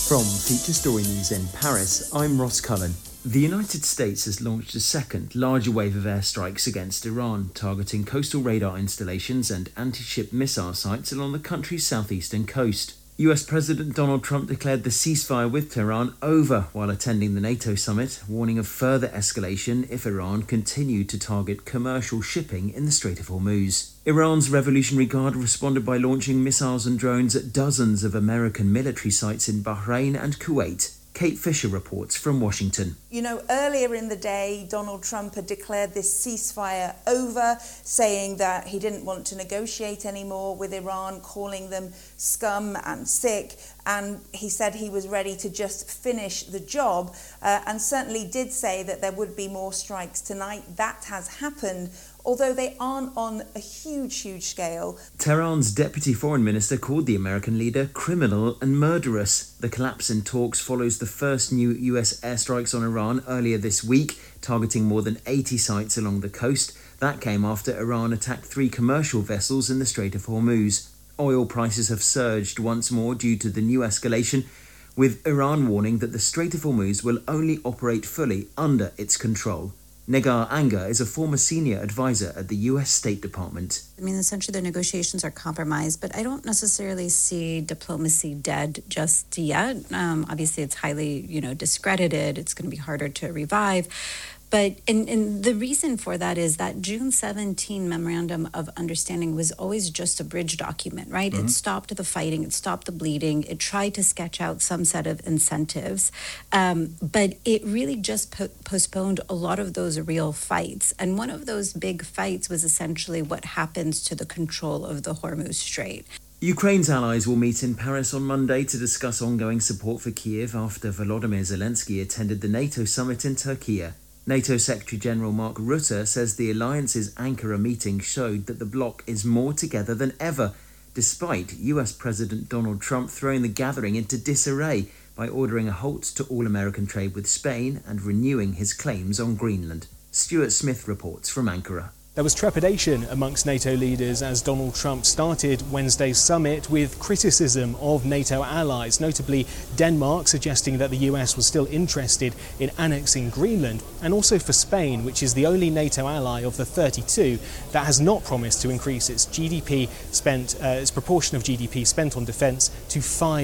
From Feature Story News in Paris, I'm Ross Cullen. The United States has launched a second, larger wave of airstrikes against Iran, targeting coastal radar installations and anti-ship missile sites along the country's southeastern coast. US President Donald Trump declared the ceasefire with Tehran over while attending the NATO summit, warning of further escalation if Iran continued to target commercial shipping in the Strait of Hormuz. Iran's Revolutionary Guard responded by launching missiles and drones at dozens of American military sites in Bahrain and Kuwait. Kate Fisher reports from Washington. You know, earlier in the day, Donald Trump had declared this ceasefire over, saying that he didn't want to negotiate anymore with Iran, calling them scum and sick. And he said he was ready to just finish the job, and certainly did say that there would be more strikes tonight. That has happened, although they aren't on a huge scale. Tehran's deputy foreign minister called the American leader criminal and murderous. The collapse in talks follows the first new US airstrikes on Iran earlier this week, targeting more than 80 sites along the coast. That came after Iran attacked 3 commercial vessels in the Strait of Hormuz. Oil prices have surged once more due to the new escalation, with Iran warning that the Strait of Hormuz will only operate fully under its control. Negar Anga is a former senior advisor at the US State Department. I mean, essentially the negotiations are compromised, but I don't necessarily see diplomacy dead just yet. Obviously, it's highly, discredited. It's going to be harder to revive. But and the reason for that is that June 17 Memorandum of Understanding was always just a bridge document, right? Mm-hmm. It stopped the fighting, it stopped the bleeding, it tried to sketch out some set of incentives, but it really just postponed a lot of those real fights. And one of those big fights was essentially what happens to the control of the Hormuz Strait. Ukraine's allies will meet in Paris on Monday to discuss ongoing support for Kyiv after Volodymyr Zelensky attended the NATO summit in Turkey. NATO Secretary-General Mark Rutte says the alliance's Ankara meeting showed that the bloc is more together than ever, despite US President Donald Trump throwing the gathering into disarray by ordering a halt to all American trade with Spain and renewing his claims on Greenland. Stuart Smith reports from Ankara. There was trepidation amongst NATO leaders as Donald Trump started Wednesday's summit with criticism of NATO allies, notably Denmark suggesting that the US was still interested in annexing Greenland, and also for Spain, which is the only NATO ally of the 32 that has not promised to increase its its proportion of GDP spent on defence to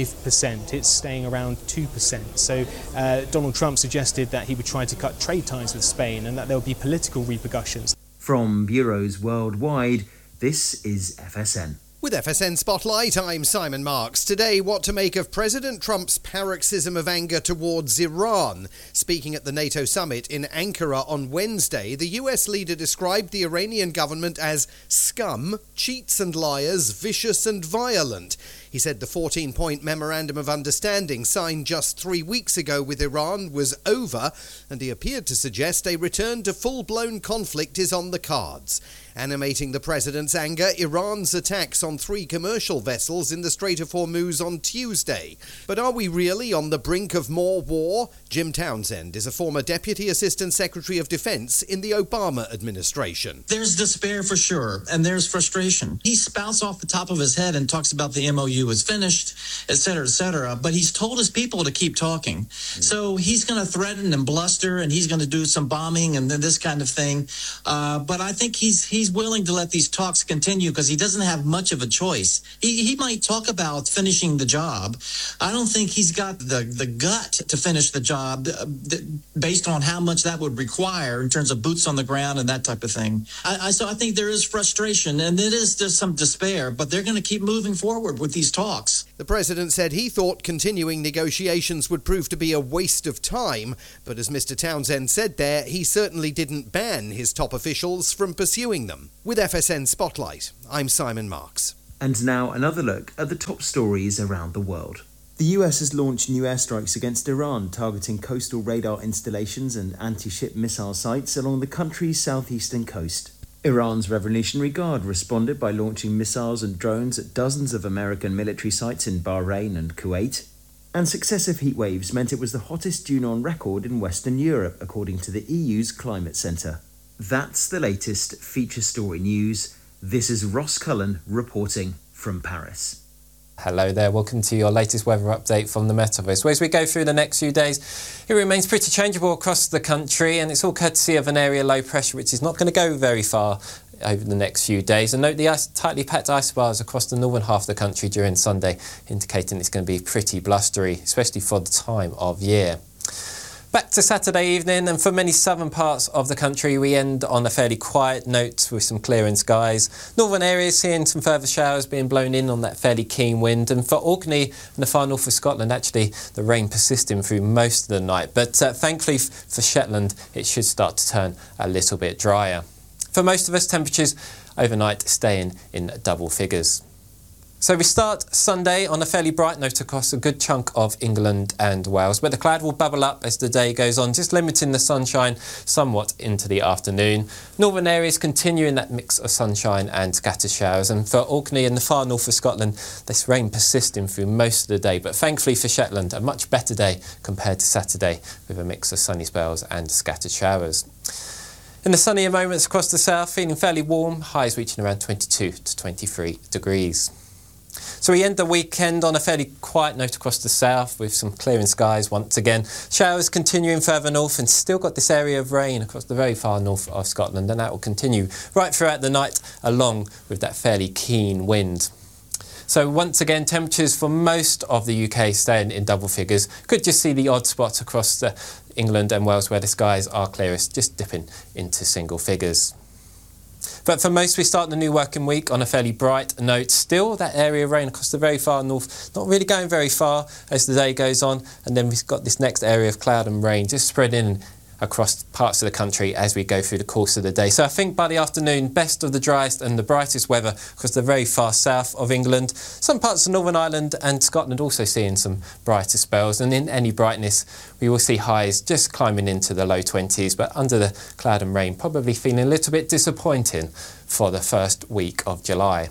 5%. It's staying around 2%. So Donald Trump suggested that he would try to cut trade ties with Spain and that there would be political repercussions. From bureaus worldwide, this is FSN. With FSN Spotlight, I'm Simon Marks. Today, what to make of President Trump's paroxysm of anger towards Iran. Speaking at the NATO summit in Ankara on Wednesday, the US leader described the Iranian government as scum, cheats and liars, vicious and violent. He said the 14-point Memorandum of Understanding signed just 3 weeks ago with Iran was over, and he appeared to suggest a return to full-blown conflict is on the cards. Animating the president's anger, Iran's attacks on 3 commercial vessels in the Strait of Hormuz on Tuesday. But are we really on the brink of more war? Jim Townsend is a former Deputy Assistant Secretary of Defense in the Obama administration. There's despair for sure, and there's frustration. He spouts off the top of his head and talks about the MOU is finished, et cetera, but he's told his people to keep talking. So he's going to threaten and bluster, and he's going to do some bombing and this kind of thing. But I think he's willing to let these talks continue because he doesn't have much of a choice. He might talk about finishing the job. I don't think he's got the gut to finish the job based on how much that would require in terms of boots on the ground and that type of thing. So I think there is frustration and it is just some despair, but they're going to keep moving forward with these talks. The president said he thought continuing negotiations would prove to be a waste of time, but as Mr. Townsend said there, he certainly didn't ban his top officials from pursuing them. With FSN Spotlight, I'm Simon Marks. And now another look at the top stories around the world. The US has launched new airstrikes against Iran, targeting coastal radar installations and anti-ship missile sites along the country's southeastern coast. Iran's Revolutionary Guard responded by launching missiles and drones at dozens of American military sites in Bahrain and Kuwait. And successive heat waves meant it was the hottest June on record in Western Europe, according to the EU's Climate Centre. That's the latest feature story news. This is Ross Cullen reporting from Paris. Hello there, welcome to your latest weather update from the Met Office. Well, as we go through the next few days, it remains pretty changeable across the country, and it's all courtesy of an area low pressure which is not going to go very far over the next few days. And note the tightly packed isobars across the northern half of the country during Sunday, indicating it's going to be pretty blustery, especially for the time of year. Back to Saturday evening, and for many southern parts of the country we end on a fairly quiet note with some clearing skies. Northern areas seeing some further showers being blown in on that fairly keen wind, and for Orkney and the far north of Scotland actually the rain persisting through most of the night, but thankfully for Shetland it should start to turn a little bit drier. For most of us, temperatures overnight staying in double figures. So we start Sunday on a fairly bright note across a good chunk of England and Wales, but the cloud will bubble up as the day goes on, just limiting the sunshine somewhat into the afternoon. Northern areas continuing that mix of sunshine and scattered showers, and for Orkney and the far north of Scotland, this rain persisting through most of the day, but thankfully for Shetland, a much better day compared to Saturday with a mix of sunny spells and scattered showers. In the sunnier moments across the south, feeling fairly warm, highs reaching around 22 to 23 degrees. So we end the weekend on a fairly quiet note across the south with some clearing skies once again. Showers continuing further north, and still got this area of rain across the very far north of Scotland, and that will continue right throughout the night along with that fairly keen wind. So once again, temperatures for most of the UK staying in double figures. Could just see the odd spots across England and Wales where the skies are clearest, just dipping into single figures. But for most, we start the new working week on a fairly bright note. Still, that area of rain across the very far north, not really going very far as the day goes on. And then we've got this next area of cloud and rain just spreading across parts of the country as we go through the course of the day. So I think by the afternoon, best of the driest and the brightest weather across the very far south of England. Some parts of Northern Ireland and Scotland also seeing some brighter spells, and in any brightness we will see highs just climbing into the low 20s, but under the cloud and rain probably feeling a little bit disappointing for the first week of July.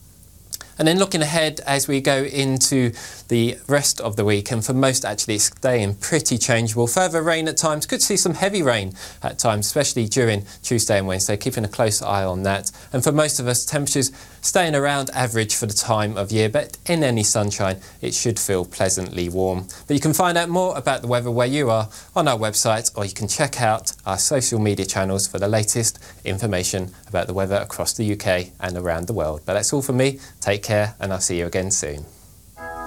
And then looking ahead as we go into the rest of the week, and for most actually it's staying pretty changeable. Further rain at times, could see some heavy rain at times, especially during Tuesday and Wednesday, keeping a close eye on that. And for most of us, temperatures staying around average for the time of year, but in any sunshine it should feel pleasantly warm. But you can find out more about the weather where you are on our website, or you can check out our social media channels for the latest information about the weather across the UK and around the world. But that's all from me. Take care, and I'll see you again soon.